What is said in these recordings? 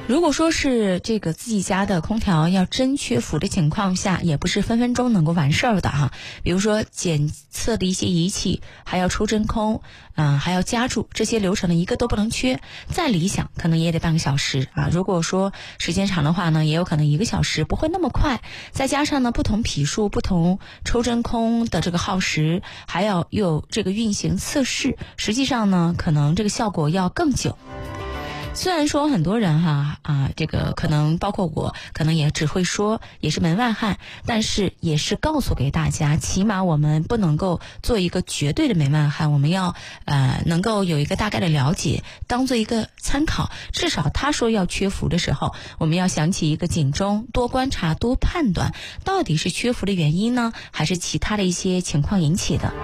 如果说是这个自己家的空调要真缺伏的情况下，也不是分分钟能够完事儿的哈。比如说检测的一些仪器，还要抽真空，还要加注，这些流程呢一个都不能缺。再理想可能也得半个小时啊。如果说时间长的话呢，也有可能1个小时，不会那么快。再加上呢不同匹数、不同抽真空的这个耗时，还要有这个运行测试，实际上呢可能这个效果要更久。虽然说很多人这个可能包括我，可能也只会说，也是门外汉，但是也是告诉给大家，起码我们不能够做一个绝对的门外汉，我们要能够有一个大概的了解，当做一个参考。至少他说要缺伏的时候，我们要响起一个警钟，多观察，多判断，到底是缺伏的原因呢，还是其他的一些情况引起的。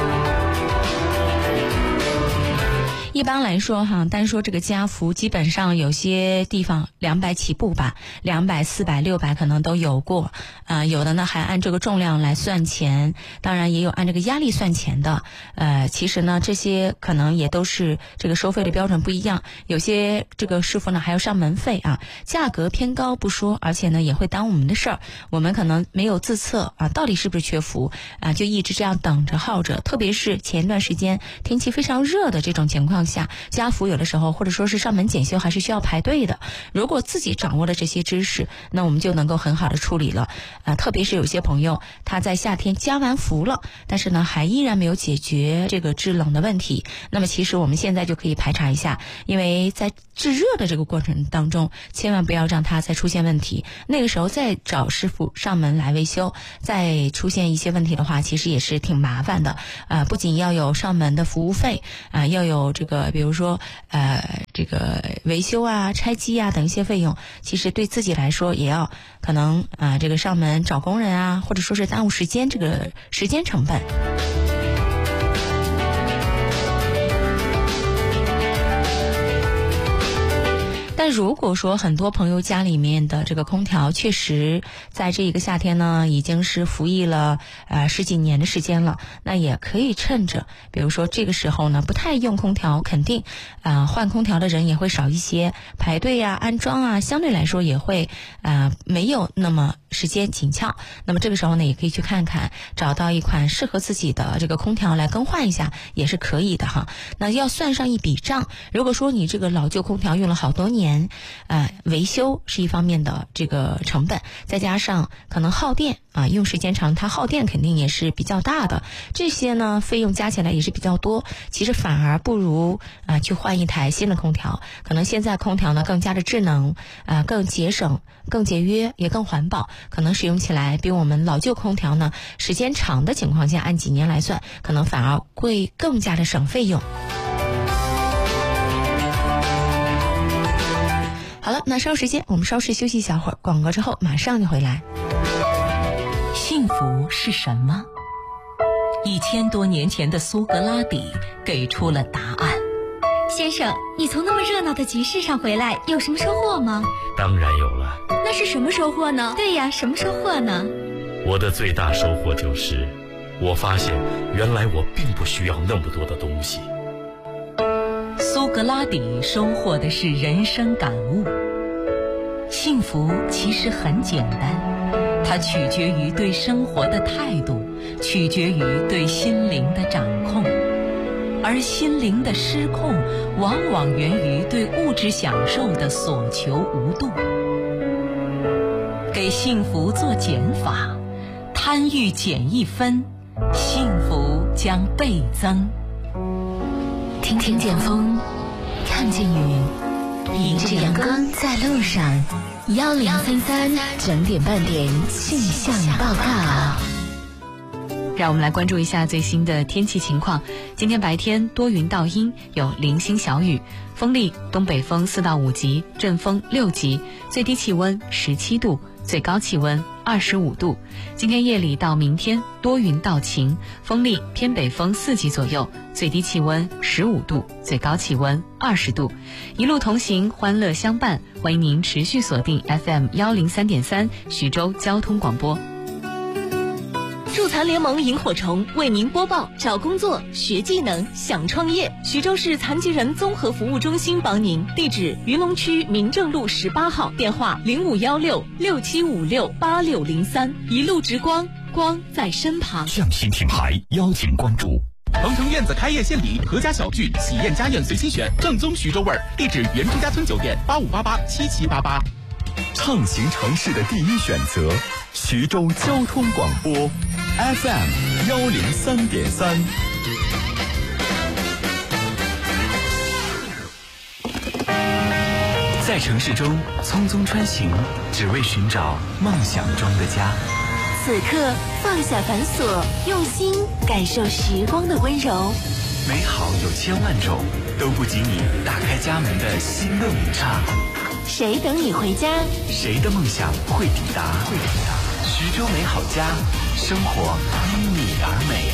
一般来说单说这个加伏，基本上有些地方200起步吧，200、400、600可能都有过，有的呢还按这个重量来算钱，当然也有按这个压力算钱的，其实呢这些可能也都是这个收费的标准不一样，有些这个师傅呢还要上门费啊，价格偏高不说，而且呢也会耽误我们的事儿，我们可能没有自测到底是不是缺伏就一直这样等着耗着，特别是前一段时间天气非常热的这种情况下，加伏有的时候或者说是上门检修还是需要排队的。如果自己掌握了这些知识，那我们就能够很好的处理了。特别是有些朋友他在夏天加完伏了，但是呢还依然没有解决这个制冷的问题，那么其实我们现在就可以排查一下，因为在制热的这个过程当中，千万不要让它再出现问题，那个时候再找师傅上门来维修，再出现一些问题的话，其实也是挺麻烦的。不仅要有上门的服务费要有这个比如说这个维修拆机等一些费用，其实对自己来说也要可能这个上门找工人或者说是耽误时间，这个时间成本。但如果说很多朋友家里面的这个空调确实在这一个夏天呢已经是服役了10几年的时间了，那也可以趁着比如说这个时候呢不太用空调，肯定换空调的人也会少一些，排队安装相对来说也会没有那么时间紧俏，那么这个时候呢也可以去看看，找到一款适合自己的这个空调来更换一下也是可以的哈。那要算上一笔账，如果说你这个老旧空调用了好多年，维修是一方面的这个成本，再加上可能耗电用时间长，它耗电肯定也是比较大的，这些呢费用加起来也是比较多，其实反而不如去换一台新的空调。可能现在空调呢更加的智能更节省、更节约，也更环保，可能使用起来比我们老旧空调呢时间长的情况下，按几年来算，可能反而会更加的省费用。好了，那稍时间我们稍事休息一小会儿，广告之后马上就回来。 幸福是什么？1000多年前的苏格拉底给出了答案。 先生，你从那么热闹的集市上回来，有什么收获吗？ 当然有了。 那是什么收获呢？对呀，什么收获呢？ 我的最大收获就是，我发现原来我并不需要那么多的东西。 苏格拉底收获的是人生感悟。幸福其实很简单，它取决于对生活的态度，取决于对心灵的掌控，而心灵的失控往往源于对物质享受的所求无度。给幸福做减法，贪欲减1分，幸福将倍增。 听听见风，看见雨，迎着阳光在路上。1033整点半点气象报告。 让我们来关注一下最新的天气情况。今天白天多云到阴，有零星小雨，风力东北风4到5级，阵风6级，最低气温17度，最高气温25度。今天夜里到明天多云到晴，风力偏北风4级左右，最低气温15度，最高气温20度。一路同行，欢乐相伴，欢迎您持续锁定 FM 103.3徐州交通广播。 助残联盟萤火虫为您播报：找工作、学技能、想创业，徐州市残疾人综合服务中心帮您。地址：云龙区民政路18号，电话051667568603。一路直光，光在身旁。 匠心品牌邀请关注。鹏城院子开业献礼，阖家小聚，喜宴家宴随心选，正宗徐州味儿。地址：原朱家村酒店85887788。 畅行城市的第一选择，徐州交通广播 FM 103.3。 在城市中匆匆穿行，只为寻找梦想中的家。 此刻放下繁琐，用心感受时光的温柔。 美好有千万种，都不及你打开家门的心动一刹。 谁等你回家？ 谁的梦想会抵达？徐州美好家，生活因你而美。